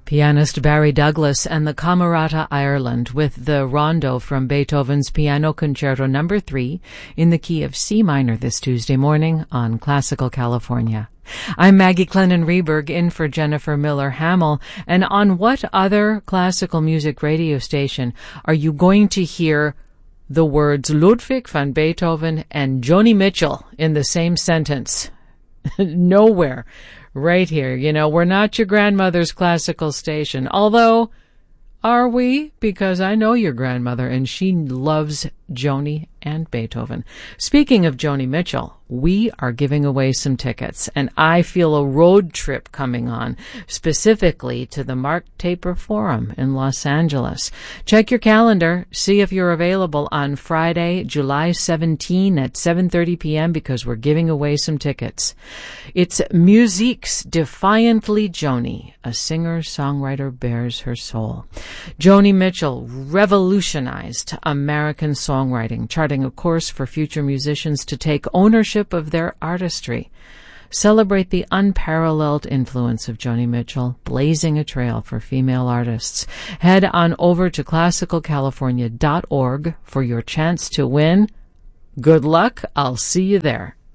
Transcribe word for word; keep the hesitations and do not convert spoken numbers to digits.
Pianist Barry Douglas and the Camerata Ireland with the Rondo from Beethoven's Piano Concerto Number three in the key of C minor this Tuesday morning on Classical California. I'm Maggie Clennon-Reberg in for Jennifer Miller-Hamill, and on what other classical music radio station are you going to hear the words Ludwig van Beethoven and Joni Mitchell in the same sentence? Nowhere. Right here. You know, we're not your grandmother's classical station. Although, are we? Because I know your grandmother, and she loves Joni and Beethoven. Speaking of Joni Mitchell, we are giving away some tickets, and I feel a road trip coming on, specifically to the Mark Taper Forum in Los Angeles. Check your calendar, see if you're available on Friday, July seventeenth at seven thirty p.m. because we're giving away some tickets. It's Musique's Defiantly Joni, a singer-songwriter bears her soul. Joni Mitchell revolutionized American songwriting, charting a course for future musicians to take ownership of their artistry. Celebrate the unparalleled influence of Joni Mitchell, blazing a trail for female artists. Head on over to classical california dot org for your chance to win. Good luck. I'll see you there.